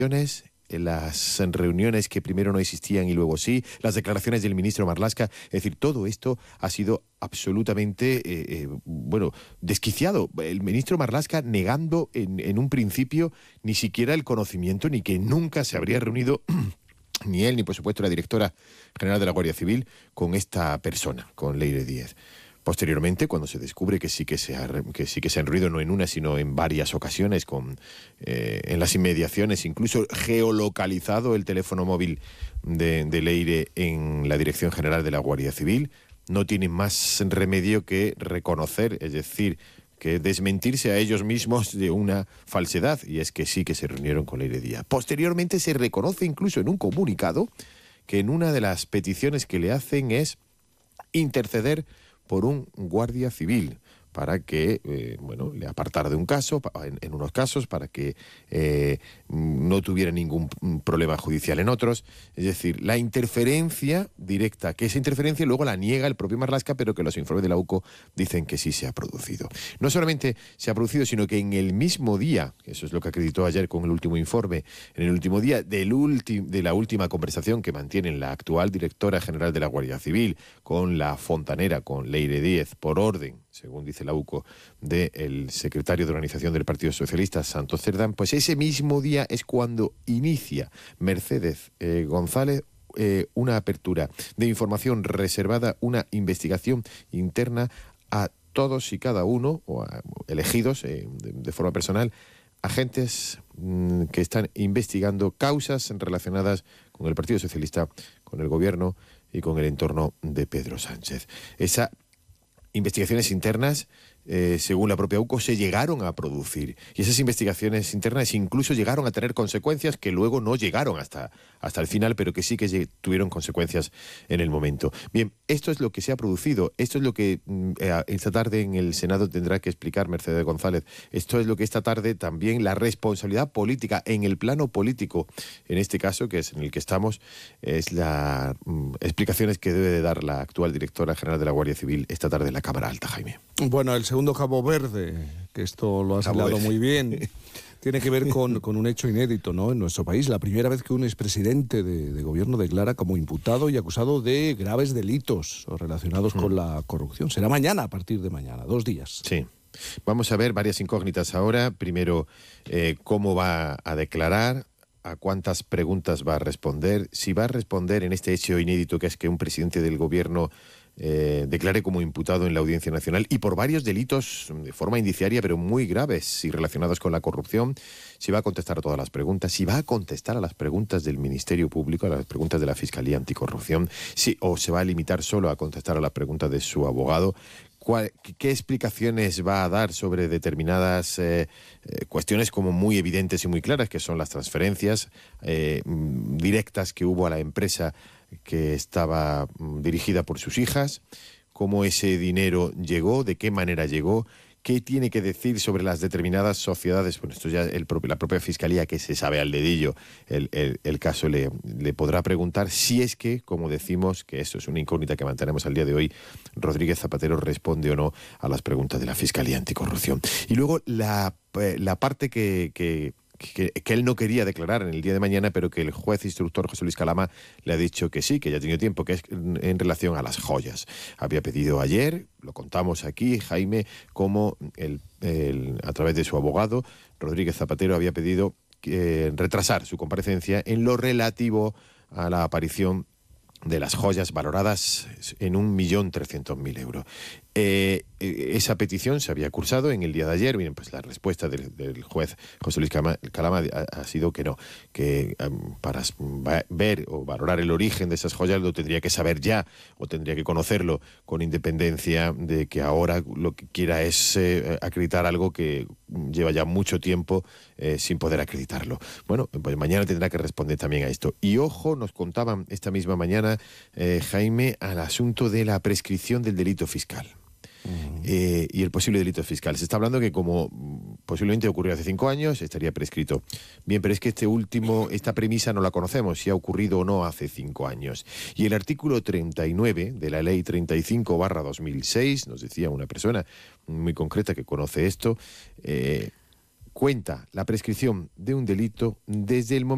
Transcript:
las reuniones que primero no existían y luego sí, las declaraciones del ministro Marlaska, es decir, todo esto ha sido absolutamente, desquiciado. El ministro Marlaska negando en un principio ni siquiera el conocimiento, ni que nunca se habría reunido ni él, ni por supuesto la directora general de la Guardia Civil con esta persona, con Leire Díez. Posteriormente, cuando se descubre que sí que se han reunido no en una, sino en varias ocasiones, en las inmediaciones, incluso geolocalizado el teléfono móvil de Leire en la Dirección General de la Guardia Civil, no tienen más remedio que reconocer, es decir, que desmentirse a ellos mismos de una falsedad, y es que sí que se reunieron con Leire Díez. Posteriormente se reconoce incluso en un comunicado que en una de las peticiones que le hacen es interceder por un guardia civil para que, le apartara de un caso, en unos casos, para que no tuviera ningún problema judicial en otros. Es decir, la interferencia directa, que esa interferencia luego la niega el propio Marlaska, pero que los informes de la UCO dicen que sí se ha producido. No solamente se ha producido, sino que en el mismo día, eso es lo que acreditó ayer con el último informe, en el último día de la última conversación que mantienen la actual directora general de la Guardia Civil con la fontanera, con Leire Díez, por orden, según dice la UCO, del secretario de Organización del Partido Socialista, Santos Cerdán, pues ese mismo día es cuando inicia Mercedes González una apertura de información reservada, una investigación interna a todos y cada uno, o a elegidos de forma personal, agentes que están investigando causas relacionadas con el Partido Socialista, con el gobierno y con el entorno de Pedro Sánchez. Esas investigaciones internas, según la propia UCO, se llegaron a producir. Y esas investigaciones internas incluso llegaron a tener consecuencias que luego no llegaron hasta el final, pero que sí que tuvieron consecuencias en el momento. Bien, esto es lo que se ha producido. Esto es lo que esta tarde en el Senado tendrá que explicar Mercedes González. Esto es lo que esta tarde también la responsabilidad política, en el plano político, en este caso, que es en el que estamos, es las explicaciones que debe de dar la actual directora general de la Guardia Civil esta tarde en la Cámara Alta, Jaime. Bueno, el segundo Cabo Verde, que esto lo has hablado muy bien, tiene que ver con un hecho inédito, ¿no?, en nuestro país. La primera vez que un expresidente de gobierno declara como imputado y acusado de graves delitos relacionados con la corrupción. Será mañana, a partir de mañana, 2 días. Sí. Vamos a ver varias incógnitas ahora. Primero, cómo va a declarar, a cuántas preguntas va a responder, si va a responder en este hecho inédito que es que un presidente del gobierno declare como imputado en la Audiencia Nacional y por varios delitos de forma indiciaria pero muy graves y relacionados con la corrupción, si va a contestar a todas las preguntas, si va a contestar a las preguntas del Ministerio Público, a las preguntas de la Fiscalía Anticorrupción, o se va a limitar solo a contestar a las preguntas de su abogado. ¿Qué explicaciones va a dar sobre determinadas cuestiones como muy evidentes y muy claras, que son las transferencias directas que hubo a la empresa que estaba dirigida por sus hijas, cómo ese dinero llegó, de qué manera llegó, qué tiene que decir sobre las determinadas sociedades? Bueno, esto ya la propia Fiscalía, que se sabe al dedillo el caso, le podrá preguntar si es que, como decimos, que esto es una incógnita que mantenemos al día de hoy, Rodríguez Zapatero responde o no a las preguntas de la Fiscalía Anticorrupción. Y luego la parte que él no quería declarar en el día de mañana, pero que el juez instructor José Luis Calama le ha dicho que sí, que ya ha tenido tiempo, que es en relación a las joyas. Había pedido ayer, lo contamos aquí, Jaime, cómo a través de su abogado, Rodríguez Zapatero, había pedido retrasar su comparecencia en lo relativo a la aparición de las joyas valoradas en 1.300.000 euros. Esa petición se había cursado en el día de ayer. Miren, pues la respuesta del juez José Luis Calama ha sido que no, que para ver o valorar el origen de esas joyas lo tendría que saber ya, o tendría que conocerlo, con independencia de que ahora lo que quiera es acreditar algo que lleva ya mucho tiempo sin poder acreditarlo. Bueno, pues mañana tendrá que responder también a esto. Y ojo, nos contaban esta misma mañana, Jaime, al asunto de la prescripción del delito fiscal. Y el posible delito fiscal. Se está hablando que, como posiblemente ocurrió hace 5 años, estaría prescrito. Bien, pero es que esta premisa no la conocemos, si ha ocurrido o no hace 5 años. Y el artículo 39 de la Ley 35/2006, nos decía una persona muy concreta que conoce esto, cuenta la prescripción de un delito desde el momento